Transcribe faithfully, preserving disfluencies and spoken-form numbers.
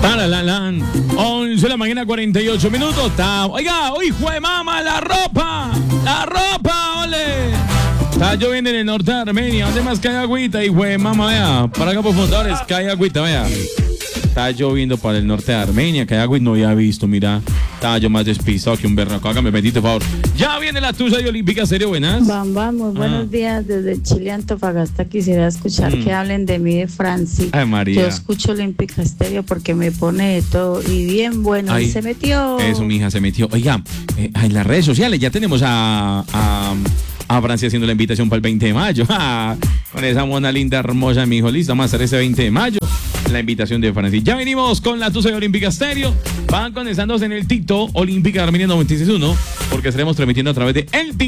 Taralalan. once de la mañana, cuarenta y ocho minutos. Ta... Oiga, hoy jue mama, la ropa. La ropa, ole. Está lloviendo en el norte de Armenia. ¿Dónde más cae agüita? Y jue mama, vea. Para acá por fundadores, cae agüita, vea. Está lloviendo para el norte de Armenia, que hay agua y no había visto, mira. Estaba yo más despistado que un berraco. Hágame bendito favor. Ya viene la tuya de Olímpica Serio, buenas. Bamba, muy buenos ah. días desde Chile, Antofagasta. Quisiera escuchar mm. que hablen de mí, de Franci. Ay, María. Yo escucho Olímpica Estéreo porque me pone de todo y bien bueno. Ay, y se metió. Eso, mi hija, se metió. Oiga, eh, en las redes sociales ya tenemos a... a A Francia haciendo la invitación para el veinte de mayo. Ah, con esa mona linda, hermosa, mi hijo. Listo, vamos a hacer ese veinte de mayo. La invitación de Francia. Ya venimos con la tuya de Olímpica Estéreo. Van conectándose en el TikTok Olímpica Armenia noventa y seis punto uno. Porque estaremos transmitiendo a través de el TikTok.